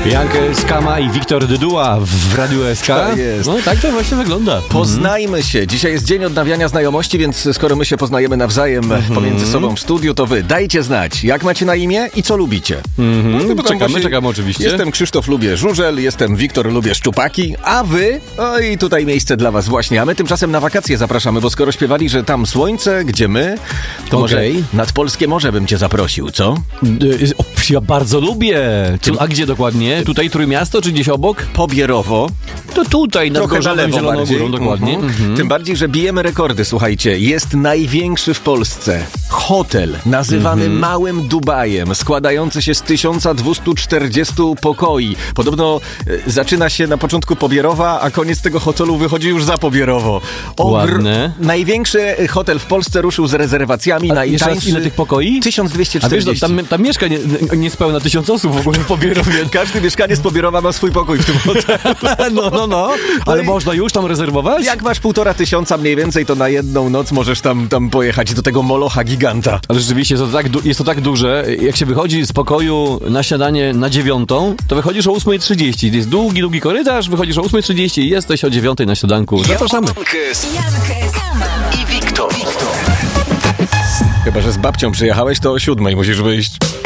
Jankę Skama i Wiktor Dyduła w Radiu SK. Tak jest. No tak to właśnie wygląda. Poznajmy się. Dzisiaj jest dzień odnawiania znajomości, więc skoro my się poznajemy nawzajem pomiędzy sobą w studiu, to wy dajcie znać, jak macie na imię i co lubicie. Czekamy oczywiście. Jestem Krzysztof, lubię żużel, jestem Wiktor, lubię szczupaki, a wy? Oj, tutaj miejsce dla was właśnie. A my tymczasem na wakacje zapraszamy, bo skoro śpiewali, że tam słońce, gdzie my, to może nad polskie morze bym cię zaprosił, co? Ja bardzo lubię. A gdzie dokładnie? Tutaj Trójmiasto, czy gdzieś obok? Pobierowo. To tutaj, nad Gorzowem, Zieloną Górą, dokładnie. Tym bardziej, że bijemy rekordy, słuchajcie. Jest największy w Polsce hotel, nazywany Małym Dubajem, składający się z 1240 pokoi. Podobno zaczyna się na początku Pobierowa, a koniec tego hotelu wychodzi już za Pobierowo. Ładne. Największy hotel w Polsce ruszył z rezerwacjami. Najtańszy. Ile tych pokoi? 1240. A wiesz, tam mieszka niespełna 1000 osób w ogóle w Pobierowie. Każdy mieszkaniec Pobierowa ma swój pokój w tym hotelu. No. Ale można już tam rezerwować? Jak masz 1500 mniej więcej, to na jedną noc możesz tam pojechać do tego molocha giganta. Ale rzeczywiście jest to tak duże. Jak się wychodzi z pokoju na śniadanie na 9, to wychodzisz o 8:30. Jest długi korytarz, wychodzisz o 8:30 i jesteś o 9 na śniadanku. Zapraszamy. Jankę, Skama i Wiktor. Chyba że z babcią przyjechałeś, to o 7 musisz wyjść.